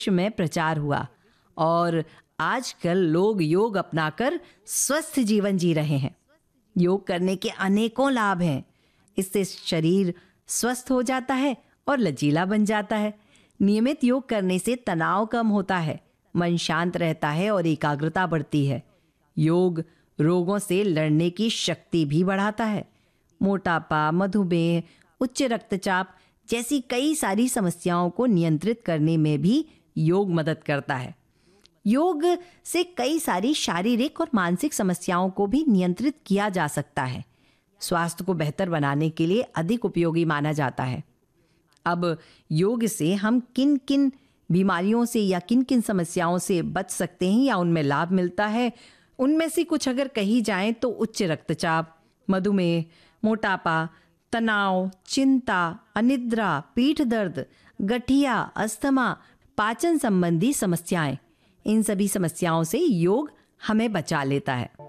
में प्रचार हुआ और आजकल लोग योग अपनाकर स्वस्थ जीवन जी रहे हैं। योग करने के अनेकों लाभ हैं। इससे शरीर स्वस्थ हो जाता है और लचीला बन जाता है। नियमित योग करने से तनाव कम होता है, मन शांत रहता है और एकाग्रता बढ़ती है। योग रोगों से लड़ने की शक्ति भी बढ़ाता है। मोटापा, मधुमेह, उच्च रक्तचाप जैसी कई सारी समस्याओं को नियंत्रित करने में भी योग मदद करता है। योग से कई सारी शारीरिक और मानसिक समस्याओं को भी नियंत्रित किया जा सकता है। स्वास्थ्य को बेहतर बनाने के लिए अधिक उपयोगी माना जाता है। अब योग से हम किन किन बीमारियों से या किन किन समस्याओं से बच सकते हैं या उनमें लाभ मिलता है, उनमें से कुछ अगर कही जाएं तो उच्च रक्तचाप, मधुमेह, मोटापा, तनाव, चिंता, अनिद्रा, पीठ दर्द, गठिया, अस्थमा, पाचन संबंधी समस्याएं, इन सभी समस्याओं से योग हमें बचा लेता है।